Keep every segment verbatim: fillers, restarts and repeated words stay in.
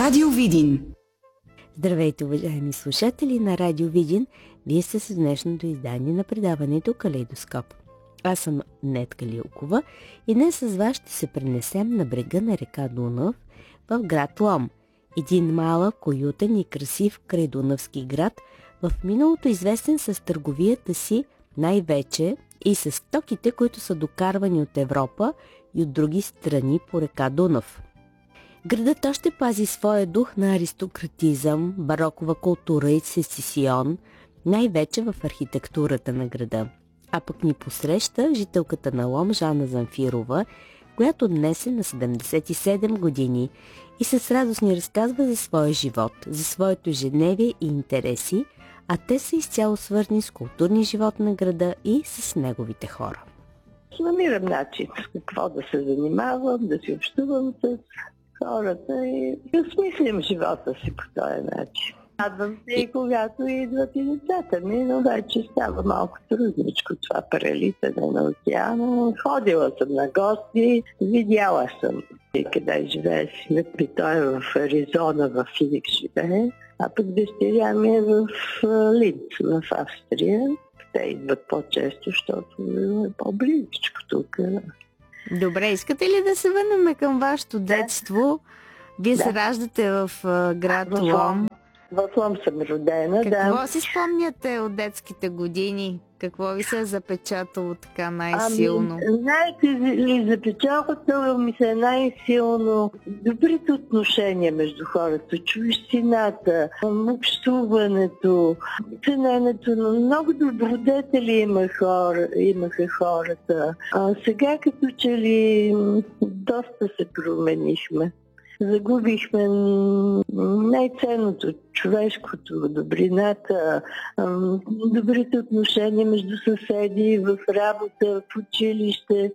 Радио Видин. Здравейте, уважаеми слушатели на Радио Видин. Вие сте с днешното издание на предаването Калейдоскоп. Аз съм Нетка Лилкова и днес с вас ще се пренесем на брега на река Дунав в град Лом. Един малък, уютен и красив крайдунавски град, в миналото известен с търговията си най-вече и с стоките, които са докарвани от Европа и от други страни по река Дунав. Градът още пази своя дух на аристократизъм, барокова култура и сецесион, най-вече в архитектурата на града. А пък ни посреща жителката на Лом Жана Замфирова, която днес е на седемдесет и седем години и с радост ни разказва за своя живот, за своето ежедневие и интереси, а те са изцяло свързани с културния живот на града и с неговите хора. Намирам начин с какво да се занимавам, да си общувам с хората и да осмислям живота си по този начин. Радвам се и когато идват и децата ми, но вече става малко трудничко това прелитане на океана. Ходила съм на гости, видяла съм къде живее синът ми. Той е в Аризона, в Феникс живее, а пък дъщеря ми е в Линц, в Австрия. Те идват по-често, защото е по-близичко тук. Добре, искате ли да се върнем към вашето детство? Вие да. се раждате в град в Лом. В Лом съм родена, Какво да. си спомняте от детските години? Какво ви се е запечатало така най-силно? Ами, знаете ли, запечатало ми се най-силно добрите отношения между хората, човещината, общуването, цененето на много добродетели има хора, имаха хората. А сега като че ли доста се променихме. Загубихме най-ценното, човешкото, добрината, добрите отношения между съседи, в работа, в училище.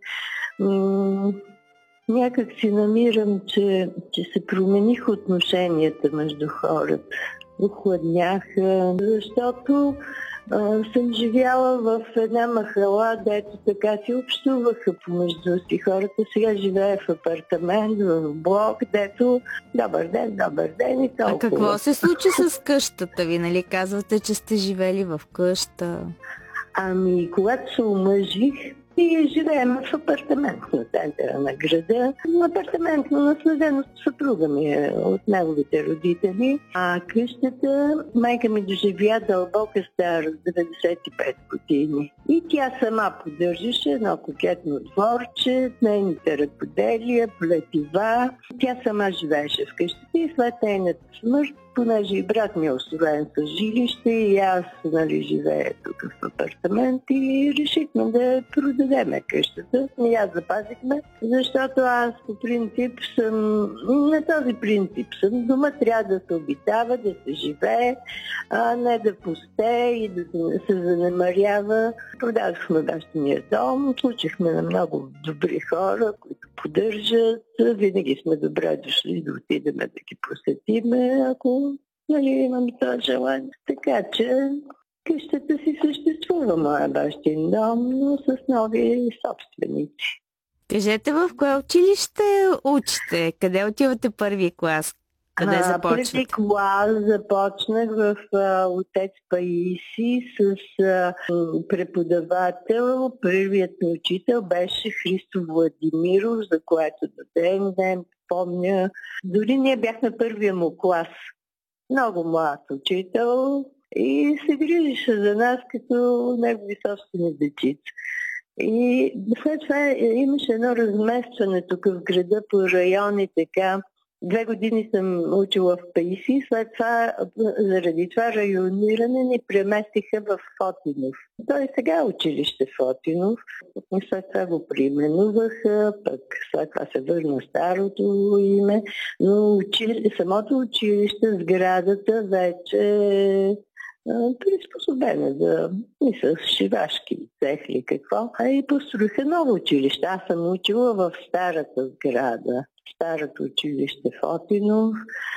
Някак си намирам, че, че се промениха отношенията между хората. Охладняха, защото а, съм живяла в една махала, дето така си общуваха помежду си. Хората сега живее в апартамент, в блок, дето добър ден, добър ден и толкова. А какво се случи с къщата ви? Нали казвате, че сте живели в къща? Ами, когато се омъжих, и живеем в апартамент на центъра на града. Апартамент на наследен от съпруга ми е, от неговите родители. А къщата майка ми доживя дълбока старост, деветдесет и пет години. И тя сама поддържаше едно кокетно дворче, нейните ръкоделия, плетива. Тя сама живееше в къщата и след нейната смърт, понеже и брат ми е устроен с жилище и аз, нали, живея тук в апартамент и решихме да продадеме къщата. И аз запазихме, защото аз по принцип съм, на този принцип съм, дома трябва да се обитава, да се живее, а не да пусте и да се занемарява. Продадохме бащиния дом, случихме на много добри хора, които поддържат. Винаги сме добре дошли да отидем да ги посетиме, ако, нали, имаме това желание. Така че къщата си съществува, моя бащин дом, но с нови собственици. Кажете, в кое училище учите? Къде отивате първи клас? Къде започвате? Първи клас започнах в а, отец Паиси с а, преподавател. Първият ми учител беше Христо Владимиров, за което до ден ден помня. Дори ние бяхме първия му клас. Много млад учител и се грижеше за нас като негови собствени дечица. И след това имаше едно разместване тук в града по райони, така. Две години съм учила в Паиси, след това, заради това райониране, ни преместиха в Фотинов. Той е сега училище Фотинов. След това го преименуваха, пък след това се върна старото име, но учили... самото училище, сградата вече е приспособена за, мисля, шивашки цех ли какво. А и построиха ново училище. Аз съм учила в старата сграда. Старото училище Фотинов,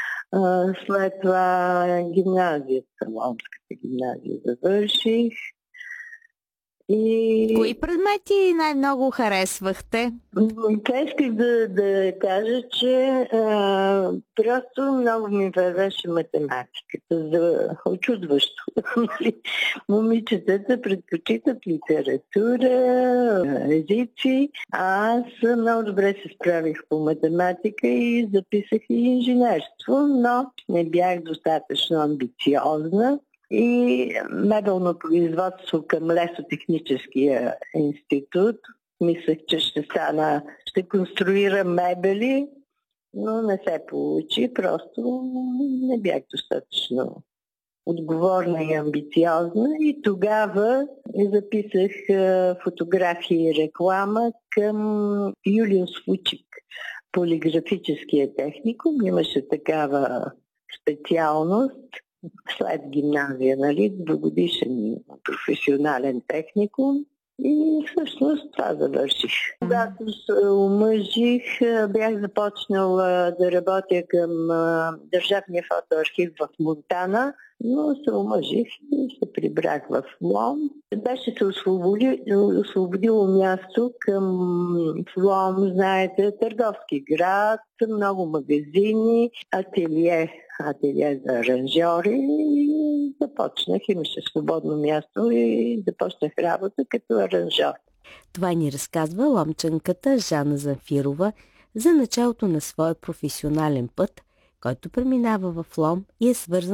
след това гимназията, Ломската гимназия завърших И... Кои предмети най-много харесвахте? Това исках да, да кажа, че а, просто много ми вървеше математиката, за очудващо. Момичетата предпочитат литература, езици, а аз много добре се справих по математика и записах и инженерство, но не бях достатъчно амбициозна. И мебелно производство към Лесотехническия институт. Мислех, че ще стана, ще конструирам мебели, но не се получи. Просто не бях достатъчно отговорна и амбициозна. И тогава записах фотография и реклама към Юлиус Фучик, полиграфическия техникум. Имаше такава специалност. След гимназия, нали, двугодишен професионален техникум и всъщност това завърших. Когато се омъжих, бях започнала да работя към Държавния фотоархив в Монтана, но се омъжих и се прибрах в Лом. Беше се освободило, освободило място към Лом, знаете, търговски град, много магазини, ателие, ателие за аранжьори и започнах, имаше свободно място и започнах работа като аранжьор. Това ни разказва ломчанката Жана Замфирова за началото на своя професионален път, който преминава в Лом и е свързан